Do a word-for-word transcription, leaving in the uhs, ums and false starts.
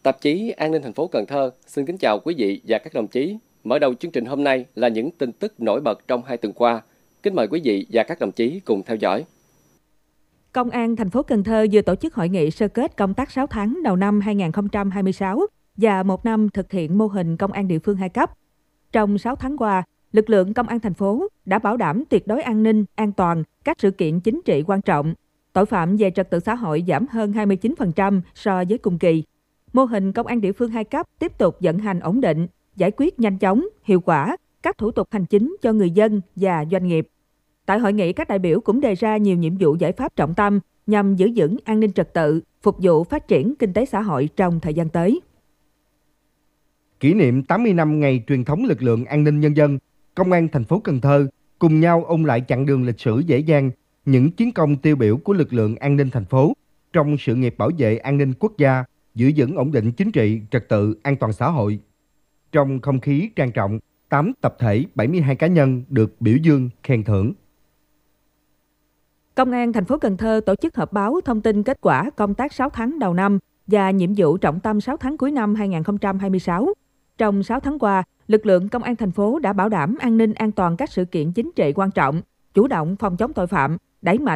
Tạp chí An ninh thành phố Cần Thơ xin kính chào quý vị và các đồng chí. Mở đầu chương trình hôm nay là những tin tức nổi bật trong hai tuần qua. Kính mời quý vị và các đồng chí cùng theo dõi. Công an thành phố Cần Thơ vừa tổ chức hội nghị sơ kết công tác sáu tháng đầu năm hai nghìn không trăm hai mươi sáu và một năm thực hiện mô hình công an địa phương hai cấp. Trong sáu tháng qua, lực lượng công an thành phố đã bảo đảm tuyệt đối an ninh, an toàn các sự kiện chính trị quan trọng. Tội phạm về trật tự xã hội giảm hơn hai mươi chín phần trăm so với cùng kỳ. Mô hình công an địa phương hai cấp tiếp tục vận hành ổn định, giải quyết nhanh chóng, hiệu quả các thủ tục hành chính cho người dân và doanh nghiệp. Tại hội nghị, các đại biểu cũng đề ra nhiều nhiệm vụ giải pháp trọng tâm nhằm giữ vững an ninh trật tự, phục vụ phát triển kinh tế xã hội trong thời gian tới. Kỷ niệm tám mươi năm ngày truyền thống lực lượng an ninh nhân dân, Công an thành phố Cần Thơ cùng nhau ôn lại chặng đường lịch sử dễ dàng, những chiến công tiêu biểu của lực lượng an ninh thành phố trong sự nghiệp bảo vệ an ninh quốc gia, giữ vững ổn định chính trị, trật tự, an toàn xã hội. Trong không khí trang trọng, tám tập thể, bảy mươi hai cá nhân được biểu dương, khen thưởng. Công an thành phố Cần Thơ tổ chức họp báo thông tin kết quả công tác sáu tháng đầu năm và nhiệm vụ trọng tâm sáu tháng cuối năm hai nghìn không trăm hai mươi sáu. Trong sáu tháng qua, lực lượng công an thành phố đã bảo đảm an ninh an toàn các sự kiện chính trị quan trọng, chủ động phòng chống tội phạm, đẩy mạnh